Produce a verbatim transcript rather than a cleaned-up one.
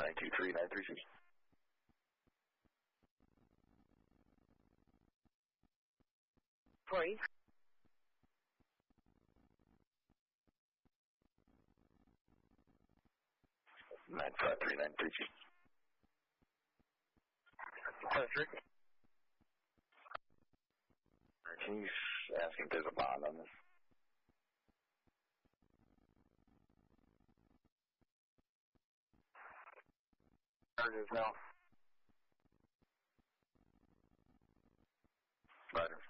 nine two three nine three six. Three. nine five three nine three two. Patrick. Can you ask if there's a bond on this? Charges now. Roger.